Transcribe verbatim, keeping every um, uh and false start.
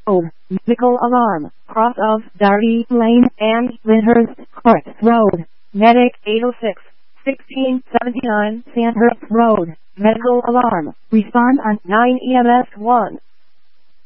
Road, Medical Alarm, cross of Darby Lane and Lyndhurst Court Road, Medic eight oh six, sixteen seventy-nine Sandhurst Road, Medical Alarm, respond on nine E M S one.